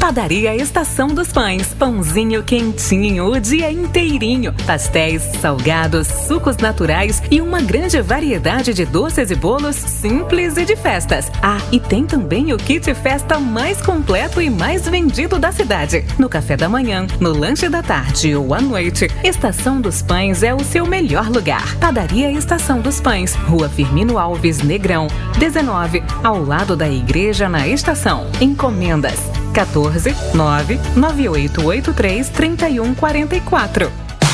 Padaria Estação dos Pães. Pãozinho quentinho o dia inteirinho. Pastéis, salgados, sucos naturais e uma grande variedade de doces e bolos simples e de festas. Ah, e tem também o kit festa mais completo e mais vendido da cidade. No café da manhã, no lanche da tarde ou à noite, Estação dos Pães é o seu melhor lugar. Padaria Estação dos Pães, Rua Firmino Alves Negrão, 19, ao lado da igreja na estação. Encomendas 14 99883 3144.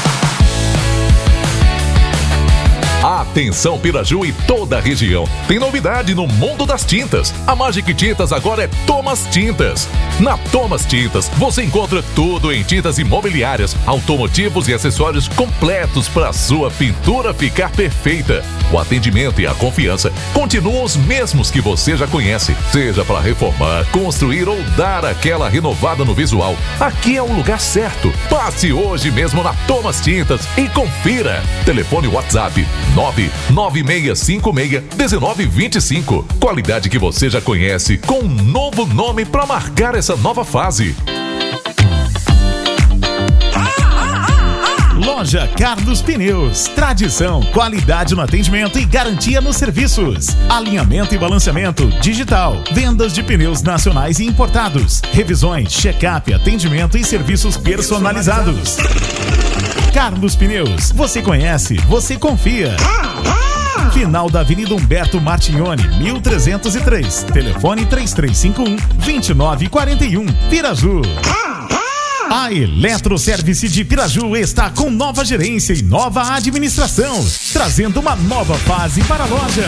Atenção Piraju e toda a região. Tem novidade no mundo das tintas. A Magic Tintas agora é Thomas Tintas. Na Thomas Tintas você encontra tudo em tintas imobiliárias, automotivos e acessórios completos para a sua pintura ficar perfeita. O atendimento e a confiança continuam os mesmos que você já conhece. Seja para reformar, construir ou dar aquela renovada no visual, aqui é o lugar certo. Passe hoje mesmo na Thomas Tintas e confira. Telefone WhatsApp 996561925. Qualidade que você já conhece, com um novo nome para marcar essa nova fase. Loja Carlos Pneus. Tradição, qualidade no atendimento e garantia nos serviços. Alinhamento e balanceamento digital. Vendas de pneus nacionais e importados. Revisões, check-up, atendimento e serviços personalizados. Carlos Pneus. Você conhece, você confia. Final da Avenida Humberto Martignoni, 1303. Telefone 3351-2941. Piraju. A Eletroservice de Piraju está com nova gerência e nova administração, trazendo uma nova fase para a loja.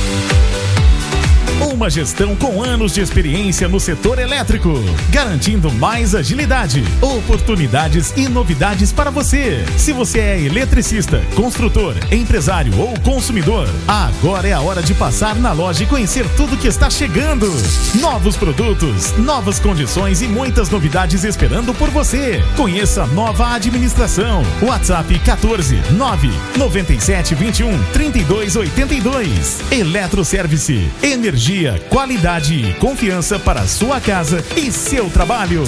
Uma gestão com anos de experiência no setor elétrico, garantindo mais agilidade, oportunidades e novidades para você. Se você é eletricista, construtor, empresário ou consumidor, agora é a hora de passar na loja e conhecer tudo que está chegando. Novos produtos, novas condições e muitas novidades esperando por você. Conheça a nova administração. WhatsApp 14 997 21 32 82. Eletroservice, energia, qualidade e confiança para a sua casa e seu trabalho.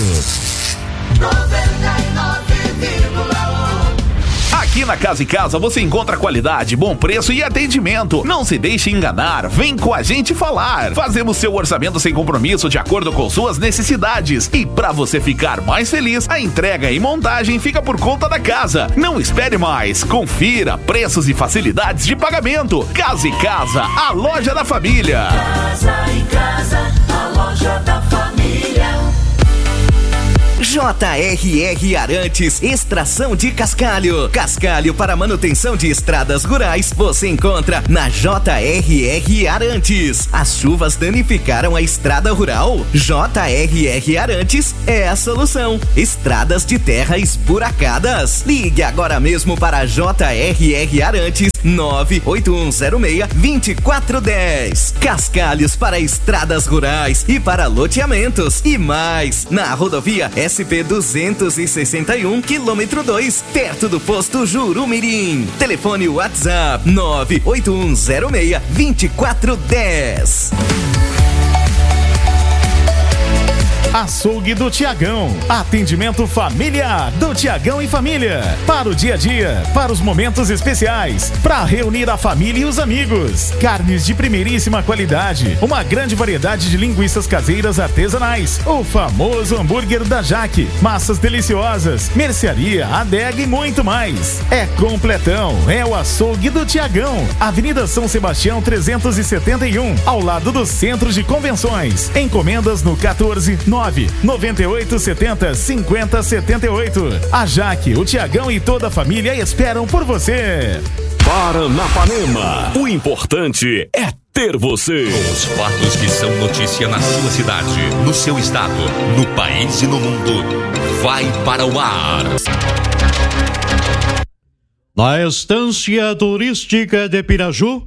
99,1. Aqui na Casa e Casa você encontra qualidade, bom preço e atendimento. Não se deixe enganar, vem com a gente falar. Fazemos seu orçamento sem compromisso de acordo com suas necessidades. E para você ficar mais feliz, a entrega e montagem fica por conta da casa. Não espere mais, confira preços e facilidades de pagamento. Casa e Casa, a loja da família. Casa e Casa, a loja da família. JRR Arantes, extração de cascalho. Cascalho para manutenção de estradas rurais você encontra na JRR Arantes. As chuvas danificaram a estrada rural? JRR Arantes é a solução. Estradas de terra esburacadas? Ligue agora mesmo para JRR Arantes 98106-2410. Cascalhos para estradas rurais e para loteamentos e mais. Na rodovia SP 261, quilômetro 2, perto do posto Jurumirim. Telefone WhatsApp 98106-2410. Açougue do Tiagão. Atendimento familiar do Tiagão e família. Para o dia a dia, para os momentos especiais, para reunir a família e os amigos. Carnes de primeiríssima qualidade. Uma grande variedade de linguiças caseiras artesanais. O famoso hambúrguer da Jaque. Massas deliciosas. Mercearia, adega e muito mais. É completão. É o Açougue do Tiagão. Avenida São Sebastião 371. Ao lado do Centro de Convenções. Encomendas no 14 99870 5078. A Jaque, o Tiagão e toda a família esperam por você. Paranapanema, o importante é ter você. Os fatos que são notícia na sua cidade, no seu estado, no país e no mundo. Vai para o ar. Na estância turística de Piraju,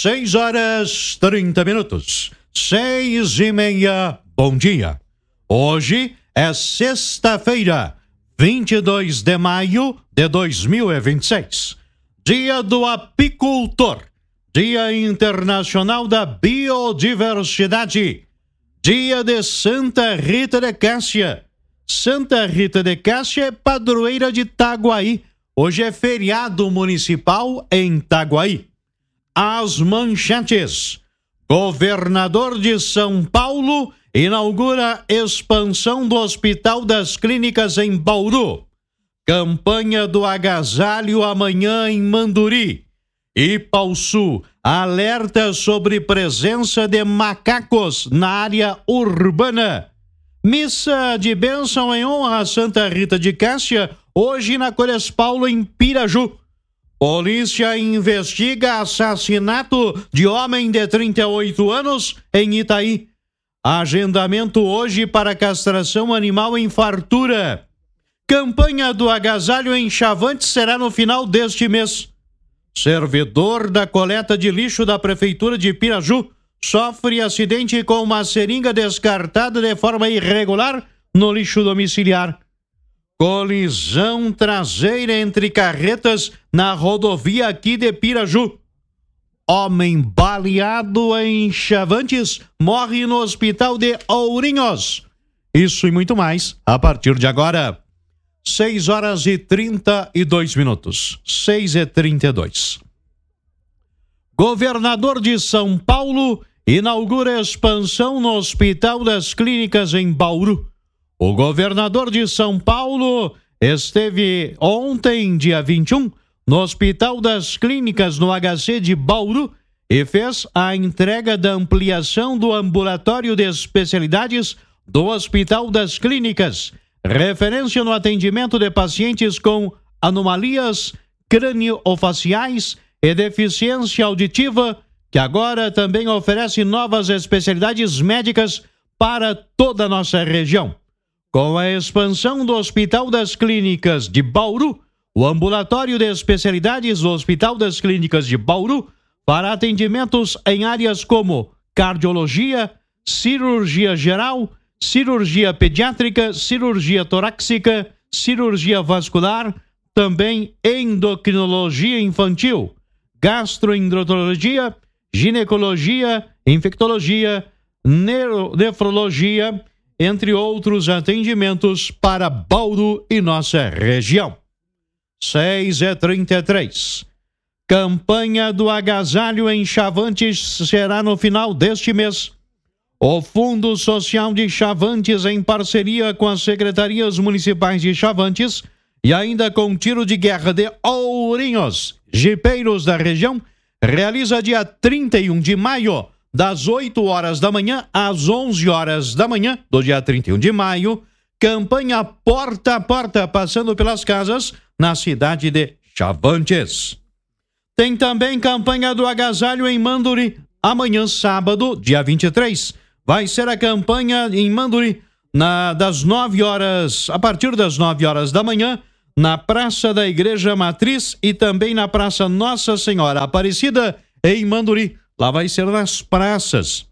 6h30. 6:30. Bom dia. Hoje é sexta-feira, 22 de maio de 2026. Dia do Apicultor, Dia Internacional da Biodiversidade, Dia de Santa Rita de Cássia, Santa Rita de Cássia é padroeira de Itaguaí. Hoje é feriado municipal em Itaguaí. As manchetes. Governador de São Paulo inaugura expansão do Hospital das Clínicas em Bauru. Campanha do agasalho amanhã em Manduri. Ipauçu alerta sobre presença de macacos na área urbana. Missa de bênção em honra a Santa Rita de Cássia, hoje na Cores Paulo, em Piraju. Polícia investiga assassinato de homem de 38 anos em Itaí. Agendamento hoje para castração animal em fartura. Campanha do agasalho em Chavantes será no final deste mês. Servidor da coleta de lixo da Prefeitura de Piraju sofre acidente com uma seringa descartada de forma irregular no lixo domiciliar. Colisão traseira entre carretas na rodovia aqui de Piraju. Homem baleado em Chavantes morre no hospital de Ourinhos. Isso e muito mais a partir de agora. 6h32. 6h32. Governador de São Paulo inaugura expansão no Hospital das Clínicas em Bauru. O governador de São Paulo esteve ontem, dia 21, no Hospital das Clínicas no HC de Bauru e fez a entrega da ampliação do ambulatório de especialidades do Hospital das Clínicas, referência no atendimento de pacientes com anomalias crânio-faciais e deficiência auditiva, que agora também oferece novas especialidades médicas para toda a nossa região. Com a expansão do Hospital das Clínicas de Bauru, o ambulatório de especialidades do Hospital das Clínicas de Bauru fará atendimentos em áreas como cardiologia, cirurgia geral, cirurgia pediátrica, cirurgia torácica, cirurgia vascular, também endocrinologia infantil, gastroenterologia, ginecologia, infectologia, nefrologia, entre outros atendimentos para Bauru e nossa região. 6h33. Campanha do agasalho em Chavantes será no final deste mês. O Fundo Social de Chavantes, em parceria com as secretarias municipais de Chavantes e ainda com tiro de guerra de Ourinhos, jipeiros da região, realiza dia 31 de maio, das 8 horas da manhã às 11 horas da manhã do dia 31 de maio, campanha porta a porta, passando pelas casas na cidade de Chavantes. Tem também campanha do agasalho em Manduri, amanhã sábado, dia 23. Vai ser a campanha em Manduri, das 9 horas, a partir das 9 horas da manhã, na Praça da Igreja Matriz e também na Praça Nossa Senhora Aparecida, em Manduri. Lá vai ser nas praças.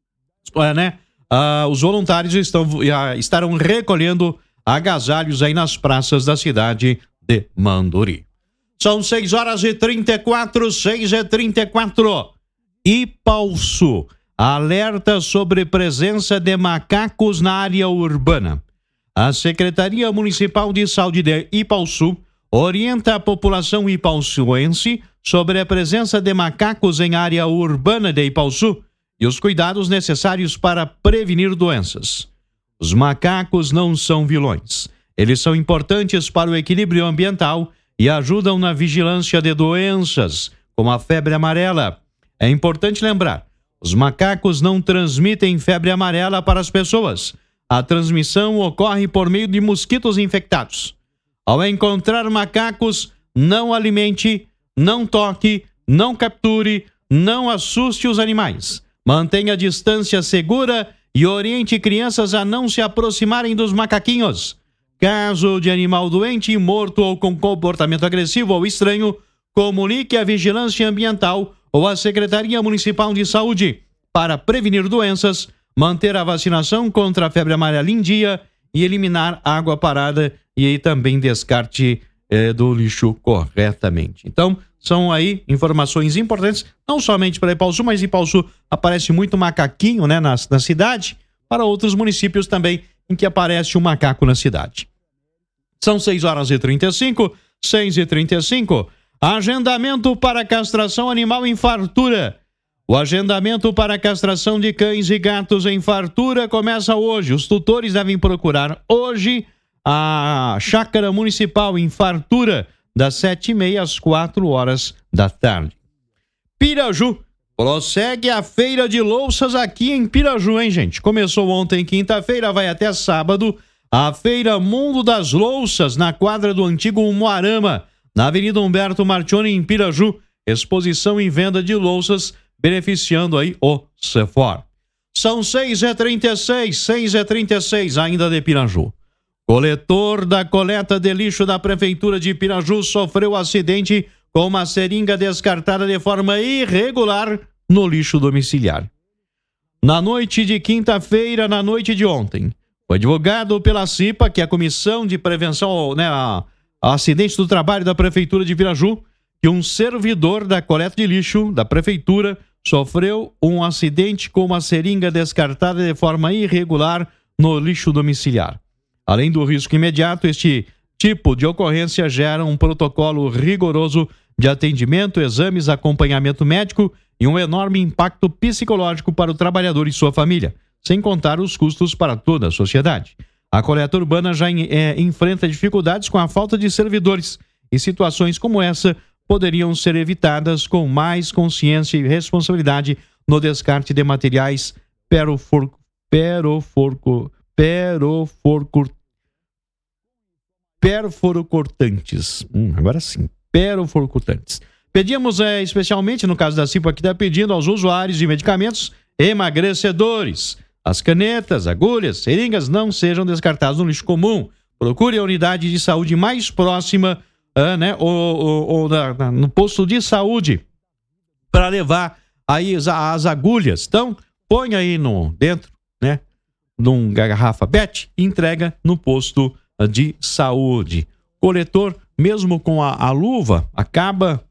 Os voluntários estarão recolhendo agasalhos aí nas praças da cidade de Manduri. São 6h34, 6h34. Ipauçu alerta sobre presença de macacos na área urbana. A Secretaria Municipal de Saúde de Ipauçu orienta a população ipauçuense sobre a presença de macacos em área urbana de Ipauçu e os cuidados necessários para prevenir doenças. Os macacos não são vilões. Eles são importantes para o equilíbrio ambiental e ajudam na vigilância de doenças, como a febre amarela. É importante lembrar, os macacos não transmitem febre amarela para as pessoas. A transmissão ocorre por meio de mosquitos infectados. Ao encontrar macacos, não alimente, não toque, não capture, não assuste os animais. Mantenha a distância segura e oriente crianças a não se aproximarem dos macaquinhos. Caso de animal doente, morto ou com comportamento agressivo ou estranho, comunique à Vigilância Ambiental ou à Secretaria Municipal de Saúde para prevenir doenças, manter a vacinação contra a febre amarela em dia e eliminar água parada e aí também descarte do lixo corretamente. Então, são aí informações importantes, não somente para Ipauçu, mas Ipauçu aparece muito macaquinho, né, na cidade, para outros municípios também em que aparece um macaco na cidade. São 6h35, 6h35. Agendamento para castração animal em fartura. O agendamento para castração de cães e gatos em fartura começa hoje. Os tutores devem procurar hoje a Chácara Municipal em fartura, das 7h30 às 4h da tarde. Piraju. Prossegue a feira de louças aqui em Piraju, hein, gente? Começou ontem, quinta-feira, vai até sábado. A Feira Mundo das Louças, na quadra do antigo Moarama, na Avenida Humberto Martione, em Piraju. Exposição e venda de louças, beneficiando aí o Sefor. São 6h36, 6h36, ainda de Piraju. Coletor da coleta de lixo da Prefeitura de Piraju sofreu acidente com uma seringa descartada de forma irregular no lixo domiciliar. Na noite de quinta-feira, na noite de ontem, foi divulgado pela CIPA, que é a Comissão de Prevenção a Acidentes do Trabalho da Prefeitura de Piraju, que um servidor da coleta de lixo da Prefeitura sofreu um acidente com uma seringa descartada de forma irregular no lixo domiciliar. Além do risco imediato, este tipo de ocorrência gera um protocolo rigoroso de atendimento, exames, acompanhamento médico e um enorme impacto psicológico para o trabalhador e sua família, sem contar os custos para toda a sociedade. A coleta urbana já enfrenta dificuldades com a falta de servidores e situações como essa poderiam ser evitadas com mais consciência e responsabilidade no descarte de materiais perforocortantes. Agora sim, perforocortantes. Pedimos especialmente, no caso da CIPA, que está pedindo aos usuários de medicamentos emagrecedores. As canetas, agulhas, seringas não sejam descartadas no lixo comum. Procure a unidade de saúde mais próxima, ou no posto de saúde, para levar aí as agulhas. Então, põe aí dentro, de uma garrafa PET e entrega no posto de saúde. Coletor, mesmo com a luva, acaba,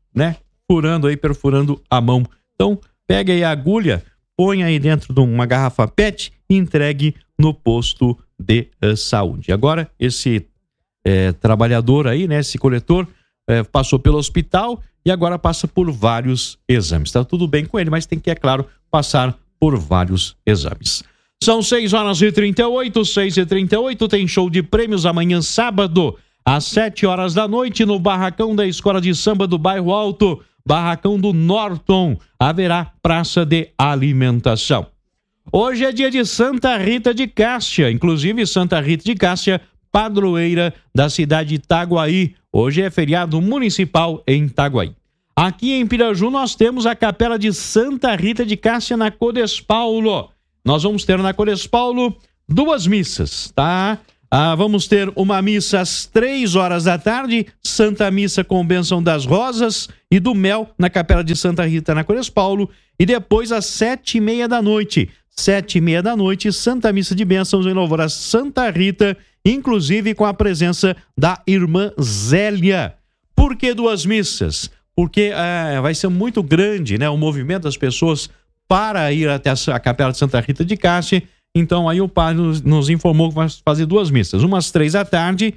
perfurando a mão. Então, pega aí a agulha, põe aí dentro de uma garrafa PET e entregue no posto de saúde. Agora, esse trabalhador aí, esse coletor, passou pelo hospital e agora passa por vários exames. Está tudo bem com ele, mas tem que, é claro, passar por vários exames. São 6h38, 6h38, tem show de prêmios amanhã, sábado, às 7h da noite, no Barracão da Escola de Samba do Bairro Alto, Barracão do Norton. Haverá praça de alimentação. Hoje é dia de Santa Rita de Cássia, inclusive Santa Rita de Cássia, padroeira da cidade de Itaguaí. Hoje é feriado municipal em Itaguaí. Aqui em Piraju nós temos a capela de Santa Rita de Cássia na Codespaulo. Nós vamos ter na Codespaulo 2 missas, tá? Vamos ter uma missa às 3h da tarde, Santa Missa com bênção das rosas e do mel na capela de Santa Rita na Codespaulo. E depois às 7h30 da noite, 7h30 da noite, Santa Missa de bênçãos em louvor a Santa Rita, inclusive com a presença da irmã Zélia. Por que 2 missas? Porque vai ser muito grande, o movimento das pessoas para ir até a capela de Santa Rita de Cássia. Então aí o padre nos informou que vai fazer 2 missas, umas 3h da tarde,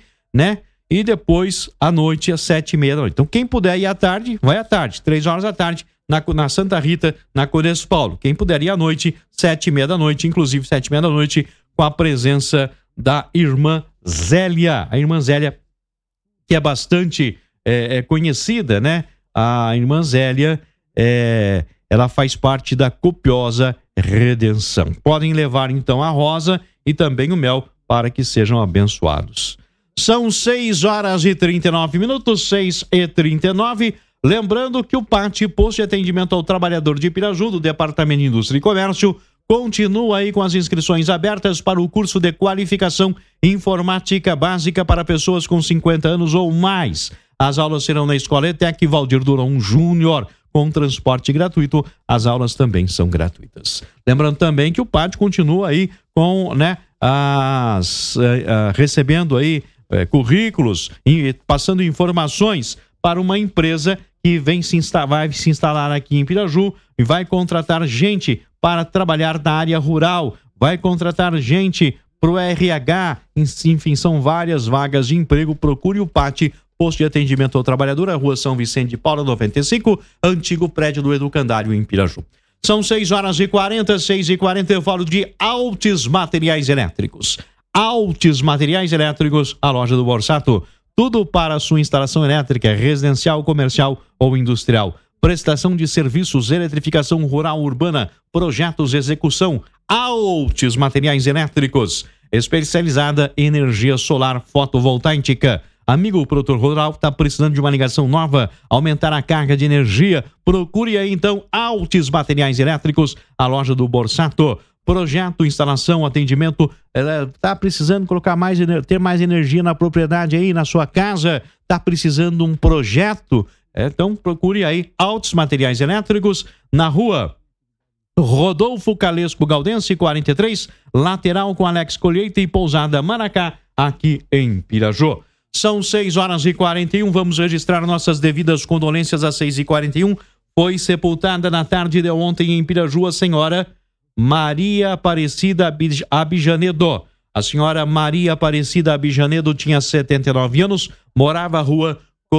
e depois à noite, às 7h30 da noite. Então quem puder ir à tarde, vai à tarde, 3h da tarde, na Santa Rita, na Codespaulo. Quem puder ir à noite, 7h30 da noite, inclusive 7h30 da noite, com a presença da irmã Zélia. A irmã Zélia, que é bastante conhecida, A irmã Zélia, ela faz parte da Copiosa Redenção. Podem levar então a rosa e também o mel para que sejam abençoados. São 6h39, 6h39. Lembrando que o PAT, Posto de Atendimento ao Trabalhador de Piraju, do Departamento de Indústria e Comércio, continua aí com as inscrições abertas para o curso de qualificação informática básica para pessoas com 50 anos ou mais. As aulas serão na Escola ETEC Valdir Durão Júnior, com transporte gratuito. As aulas também são gratuitas. Lembrando também que o PAT continua aí com, recebendo aí currículos e passando informações para uma empresa que vai se instalar aqui em Piraju e vai contratar gente para trabalhar na área rural, vai contratar gente pro RH, enfim, são várias vagas de emprego. Procure o PAT, Posto de Atendimento ao Trabalhador, a Rua São Vicente de Paula, 95, antigo prédio do Educandário, em Piraju. São 6h40, eu falo de Altis Materiais Elétricos. Altis Materiais Elétricos, a loja do Borsato. Tudo para a sua instalação elétrica, residencial, comercial ou industrial. Prestação de serviços, eletrificação rural urbana, projetos, execução. Altis Materiais Elétricos, especializada em energia solar fotovoltaica. Amigo, o produtor rural está precisando de uma ligação nova, aumentar a carga de energia. Procure aí então Altis Materiais Elétricos, a loja do Borsato. Projeto, instalação, atendimento, está precisando colocar ter mais energia na propriedade aí, na sua casa, está precisando de um projeto, então procure aí Altis Materiais Elétricos, na rua Rodolfo Calesco Galdense, 43, lateral com Alex Colheita e Pousada Maracá, aqui em Piraju. São 6h41, vamos registrar nossas devidas condolências às 6h41. Foi sepultada na tarde de ontem em Piraju a senhora Maria Aparecida Abijanedo. A senhora Maria Aparecida Abijanedo tinha 79 anos, morava rua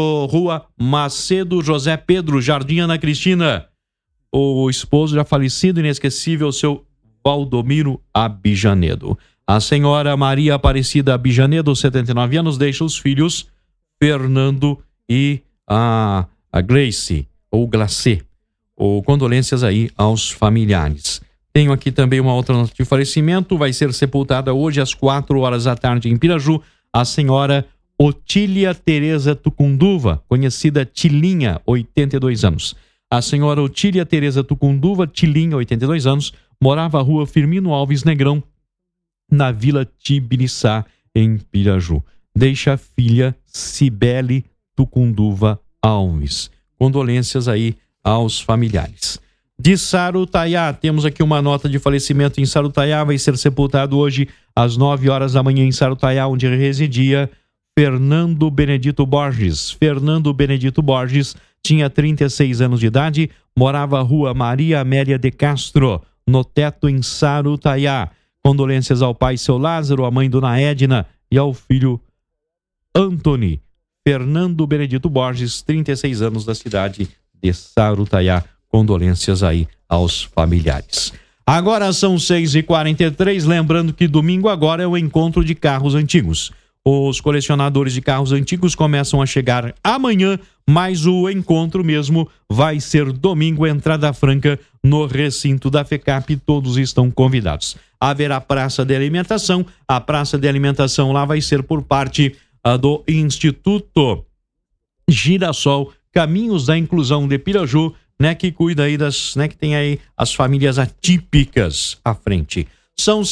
Macedo José Pedro, Jardim Ana Cristina. O esposo já falecido, inesquecível, seu Valdomiro Abijanedo. A senhora Maria Aparecida Abijanedo, 79 anos, deixa os filhos Fernando e a Grace, ou Glacê. Condolências aí aos familiares. Tenho aqui também uma outra nota de falecimento. Vai ser sepultada hoje às 4h da tarde em Piraju a senhora Otília Tereza Tucunduva, conhecida Tilinha, 82 anos. A senhora Otília Tereza Tucunduva, Tilinha, 82 anos, morava à rua Firmino Alves Negrão, na Vila Tibiriçá, em Piraju. Deixa a filha Cibele Tucunduva Alves. Condolências aí aos familiares. De Sarutaiá, temos aqui uma nota de falecimento em Sarutaiá, vai ser sepultado hoje às 9h da manhã em Sarutaiá, onde residia Fernando Benedito Borges. Fernando Benedito Borges tinha 36 anos de idade, morava à rua Maria Amélia de Castro, no Teto, em Sarutaiá. Condolências ao pai, seu Lázaro, à mãe, dona Edna, e ao filho Antony. Fernando Benedito Borges, 36 anos, da cidade de Sarutaiá. Condolências aí aos familiares. Agora são 6h43, lembrando que domingo agora é o encontro de carros antigos. Os colecionadores de carros antigos começam a chegar amanhã, mas o encontro mesmo vai ser domingo, entrada franca no recinto da FECAP, todos estão convidados. Haverá praça de alimentação, a praça de alimentação lá vai ser por parte do Instituto Girassol, Caminhos da Inclusão de Piraju, que cuida aí que tem aí as famílias atípicas à frente. São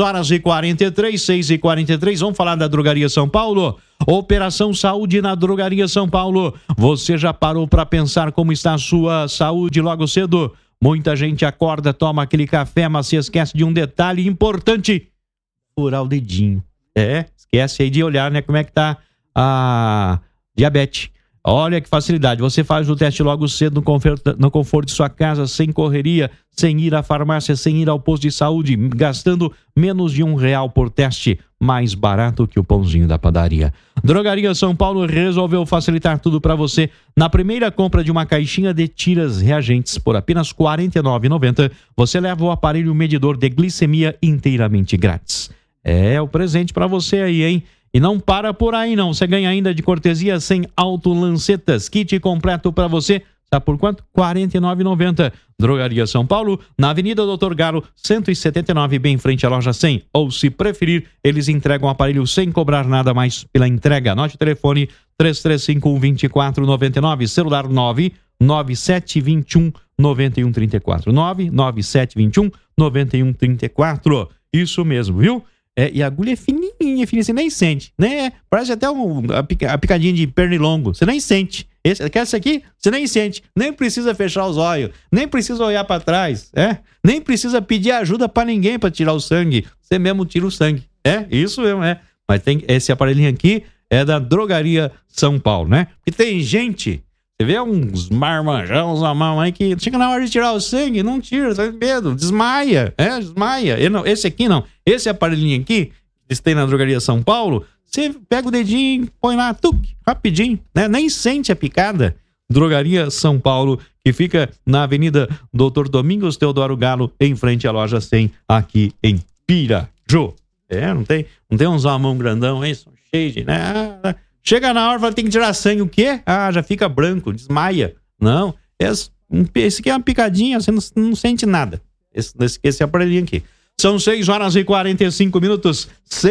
6h43, vamos falar da Drogaria São Paulo? Operação Saúde na Drogaria São Paulo. Você já parou para pensar como está a sua saúde logo cedo? Muita gente acorda, toma aquele café, mas se esquece de um detalhe importante: furar o dedinho. Esquece aí de olhar, como é que tá a diabetes. Olha que facilidade, você faz o teste logo cedo no conforto de sua casa, sem correria, sem ir à farmácia, sem ir ao posto de saúde, gastando menos de R$1 por teste, mais barato que o pãozinho da padaria. Drogaria São Paulo resolveu facilitar tudo para você. Na primeira compra de uma caixinha de tiras reagentes por apenas R$ 49,90, você leva o aparelho medidor de glicemia inteiramente grátis. É o presente para você aí, hein? E não para por aí não, você ganha ainda de cortesia 100 autolancetas, kit completo para você, sabe por quanto? R$ 49,90. Drogaria São Paulo, na Avenida Doutor Galo, 179, bem em frente à loja 100. Ou se preferir, eles entregam o aparelho sem cobrar nada mais pela entrega. Anote o telefone 3351-2499, celular 99721-9134. 99721-9134. Isso mesmo, viu? E a agulha é fininha, você nem sente, né? Parece até a picadinha de pernilongo, você nem sente. Essa aqui, você nem sente, nem precisa fechar os olhos, nem precisa olhar para trás, nem precisa pedir ajuda para ninguém para tirar o sangue, você mesmo tira o sangue, isso mesmo, Mas tem esse aparelhinho aqui, é da Drogaria São Paulo, né? Porque tem gente, você vê uns marmanjão, uns mamãe que chega na hora de tirar o sangue, não tira, tá com medo, desmaia, desmaia. Esse aqui não, esse aparelhinho aqui, tem na Drogaria São Paulo, você pega o dedinho, põe lá, rapidinho, né? Nem sente a picada. Drogaria São Paulo, que fica na Avenida Dr. Domingos Teodoro Galo, em frente à loja 100, aqui em Piraju. Não tem uns almão grandão aí, são cheios de, né? Chega na hora, tem que tirar sangue, o quê? Já fica branco, desmaia. Não, esse aqui é uma picadinha, você não sente nada. Esse aparelhinho aqui. São 6h45,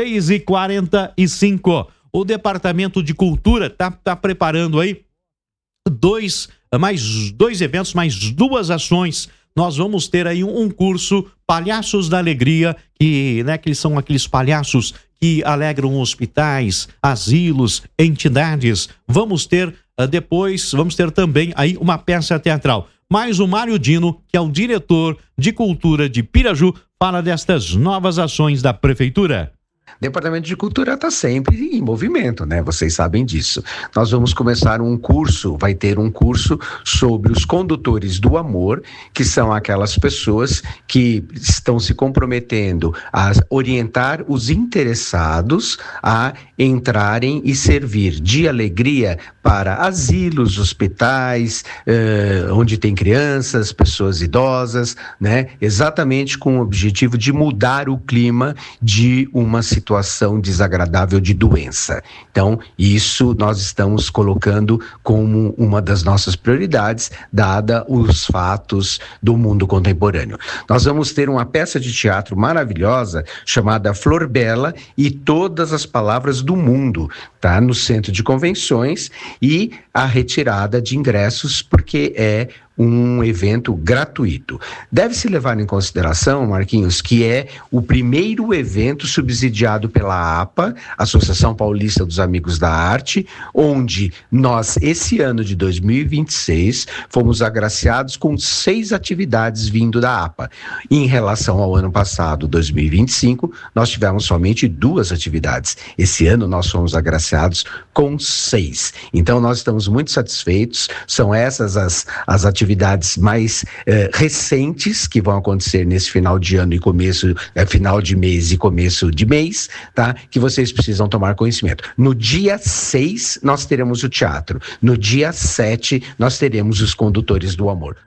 6h45. O Departamento de Cultura tá preparando aí mais dois eventos, mais 2 ações. Nós vamos ter aí um curso Palhaços da Alegria, que são aqueles palhaços que alegram hospitais, asilos, entidades. Vamos ter também aí uma peça teatral. Mas o Mário Dino, que é o diretor de cultura de Piraju, fala destas novas ações da prefeitura. O Departamento de Cultura está sempre em movimento, né? Vocês sabem disso. Nós vamos começar vai ter um curso sobre os condutores do amor, que são aquelas pessoas que estão se comprometendo a orientar os interessados a entrarem e servir de alegria para asilos, hospitais, onde tem crianças, pessoas idosas, né? Exatamente com o objetivo de mudar o clima de uma situação desagradável de doença. Então, isso nós estamos colocando como uma das nossas prioridades, dada os fatos do mundo contemporâneo. Nós vamos ter uma peça de teatro maravilhosa chamada Flor Bela e Todas as Palavras do Mundo, tá? No Centro de Convenções, e a retirada de ingressos, porque é um evento gratuito. Deve-se levar em consideração, Marquinhos, que é o primeiro evento subsidiado pela APA, Associação Paulista dos Amigos da Arte, onde nós, esse ano de 2026, fomos agraciados com 6 atividades vindo da APA. Em relação ao ano passado, 2025, nós tivemos somente 2 atividades. Esse ano nós fomos agraciados com 6. Então nós estamos muito satisfeitos. São essas as atividades mais recentes que vão acontecer nesse final de ano e final de mês e começo de mês, tá? Que vocês precisam tomar conhecimento. No dia 6 nós teremos o teatro. No dia 7 nós teremos os condutores do amor.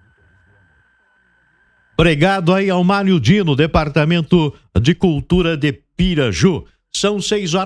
Obrigado aí ao Mário Dino, Departamento de Cultura de Piraju. São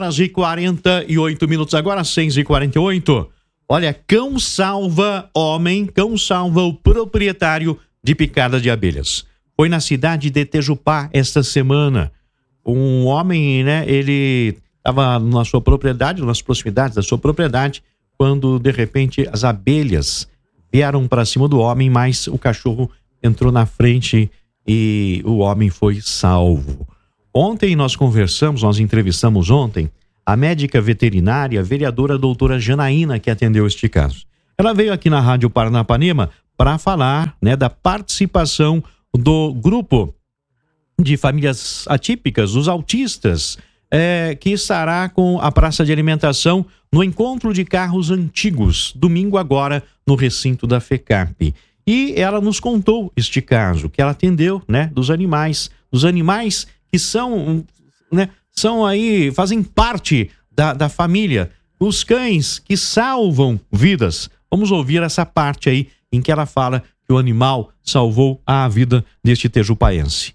6h48, agora 6h48. Olha, cão salva o proprietário de picada de abelhas. Foi na cidade de Tejupá esta semana. Um homem, né, ele estava na sua propriedade, nas proximidades da sua propriedade, quando de repente as abelhas vieram para cima do homem, mas o cachorro entrou na frente e o homem foi salvo. Ontem nós entrevistamos ontem a médica veterinária, a vereadora doutora Janaína, que atendeu este caso. Ela veio aqui na Rádio Paranapanema para falar, né, da participação do grupo de famílias atípicas, os autistas, que estará com a praça de alimentação no encontro de carros antigos, domingo agora, no recinto da FECAP. E ela nos contou este caso, que ela atendeu, né, dos animais que são, né, fazem parte da família, os cães que salvam vidas. Vamos ouvir essa parte aí em que ela fala que o animal salvou a vida deste tejupaense.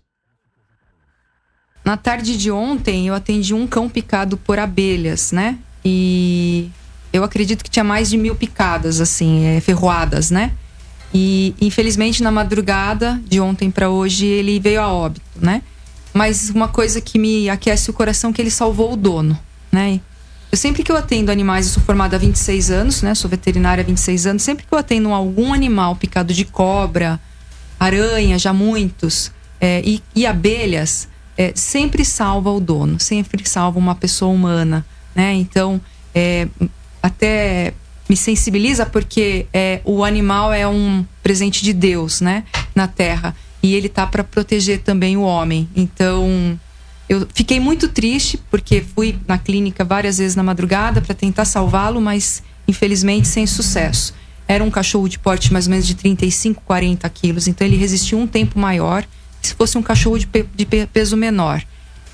Na tarde de ontem eu atendi um cão picado por abelhas, né? E eu acredito que tinha mais de 1000 picadas, assim, ferroadas, né? E infelizmente na madrugada de ontem para hoje ele veio a óbito, né? Mas uma coisa que me aquece o coração é que ele salvou o dono, né? Sempre que eu atendo animais, eu sou formada há 26 anos, né? Sou veterinária há 26 anos. Sempre que eu atendo algum animal picado de cobra, aranha, já muitos, e abelhas, sempre salva o dono, sempre salva uma pessoa humana, né? Então, até me sensibiliza porque o animal é um presente de Deus, né? Na Terra. E ele tá para proteger também o homem. Então, eu fiquei muito triste porque fui na clínica várias vezes na madrugada para tentar salvá-lo, mas infelizmente sem sucesso. Era um cachorro de porte mais ou menos de 35, 40 quilos, então ele resistiu um tempo maior se fosse um cachorro de peso menor.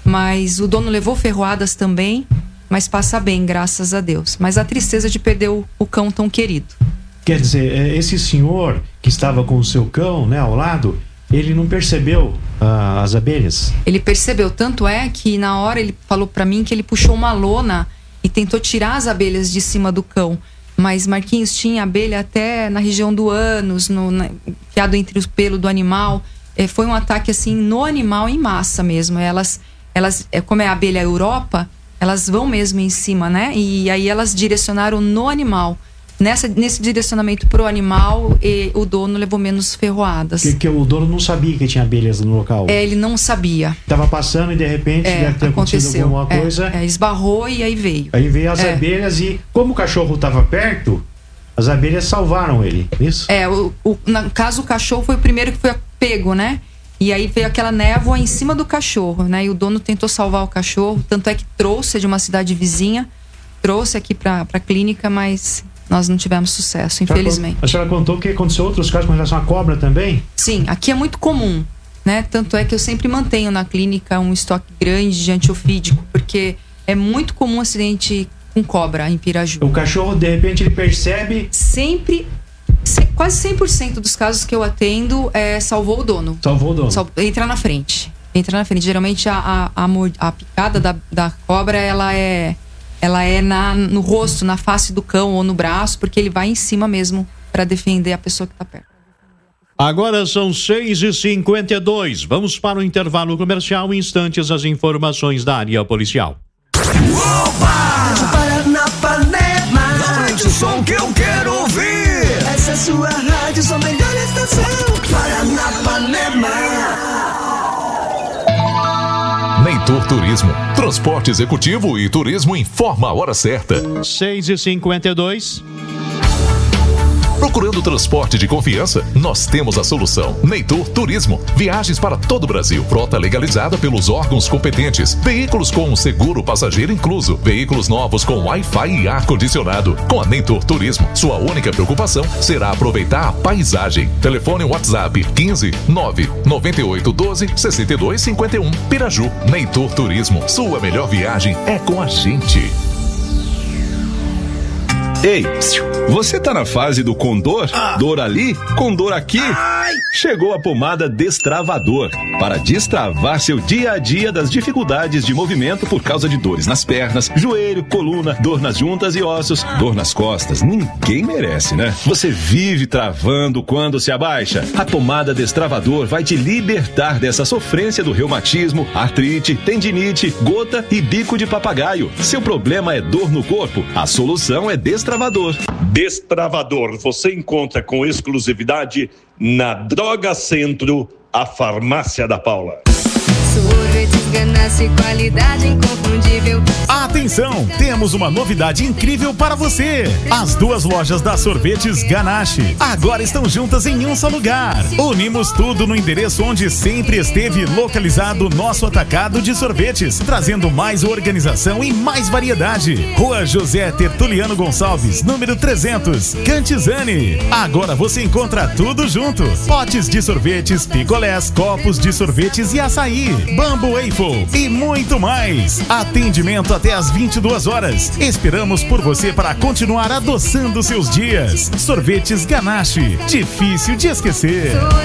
Mas o dono levou ferroadas também, mas passa bem, graças a Deus. Mas a tristeza de perder o cão tão querido. Quer dizer, esse senhor que estava com o seu cão, né, ao lado, ele não percebeu as abelhas? Ele percebeu, tanto é que na hora ele falou pra mim que ele puxou uma lona e tentou tirar as abelhas de cima do cão. Mas Marquinhos tinha abelha até na região do ânus, enfiado entre o pelo do animal. Foi um ataque assim no animal em massa mesmo. Elas como é a abelha Europa, elas vão mesmo em cima, né? E aí elas direcionaram no animal. Nesse direcionamento pro animal, o dono levou menos ferroadas. Que o dono não sabia que tinha abelhas no local? Ele não sabia. Tava passando e de repente deve ter acontecido alguma coisa. Esbarrou e aí veio. Aí veio as abelhas e como o cachorro tava perto, as abelhas salvaram ele, isso? No caso o cachorro foi o primeiro que foi pego, né? E aí veio aquela névoa em cima do cachorro, né? E o dono tentou salvar o cachorro, tanto é que trouxe de uma cidade vizinha, trouxe aqui pra clínica, mas nós não tivemos sucesso, infelizmente. A senhora contou que aconteceu outros casos com relação à cobra também? Sim, aqui é muito comum, né? Tanto é que eu sempre mantenho na clínica um estoque grande de antiofídico, porque é muito comum acidente com cobra em Piraju. O cachorro, de repente, ele percebe? Sempre, quase 100% dos casos que eu atendo, salvou o dono. Salvou o dono. Entra na frente. Geralmente a picada da cobra, ela é no rosto, na face do cão ou no braço, porque ele vai em cima mesmo para defender a pessoa que está perto. Agora são 6h52. Vamos para o intervalo comercial. Em instantes, as informações da área policial. Paranapanema, aumente o som que eu quero ouvir. Essa é sua rádio, sua melhor estação. Paranapanema. Neytor Turismo, transporte executivo e turismo informa a hora certa. 6h52. Procurando transporte de confiança? Nós temos a solução. Neytor Turismo. Viagens para todo o Brasil. Frota legalizada pelos órgãos competentes. Veículos com seguro passageiro incluso. Veículos novos com Wi-Fi e ar-condicionado. Com a Neytor Turismo, sua única preocupação será aproveitar a paisagem. Telefone WhatsApp 15 9 98 12 62 51. Piraju. Neytor Turismo. Sua melhor viagem é com a gente. Ei, você tá na fase do condor? Dor ali, condor aqui? Chegou a pomada Destravador para destravar seu dia a dia das dificuldades de movimento por causa de dores nas pernas, joelho, coluna, dor nas juntas e ossos, dor nas costas. Ninguém merece, né? Você vive travando quando se abaixa. A pomada Destravador vai te libertar dessa sofrência do reumatismo, artrite, tendinite, gota e bico de papagaio. Seu problema é dor no corpo? A solução é Destravador. Destravador você encontra com exclusividade na Droga Centro, a farmácia da Paula. Sorvetes Ganache, qualidade inconfundível. Atenção, temos uma novidade incrível para você. As duas lojas da Sorvetes Ganache agora estão juntas em um só lugar. Unimos tudo no endereço onde sempre esteve localizado nosso atacado de sorvetes, trazendo mais organização e mais variedade. Rua José Tertuliano Gonçalves, número 300, Cantizani. Agora você encontra tudo junto: potes de sorvetes, picolés, copos de sorvetes e açaí, Bambu Waffle e muito mais. Atendimento até às 22 horas. Esperamos por você para continuar adoçando seus dias. Sorvetes Ganache, difícil de esquecer.